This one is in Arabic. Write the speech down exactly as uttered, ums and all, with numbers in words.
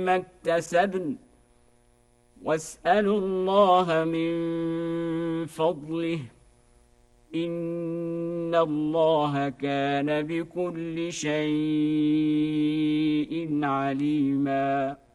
ما اكتسبن واسألوا الله من فضله إن الله كان بكل شيء عليما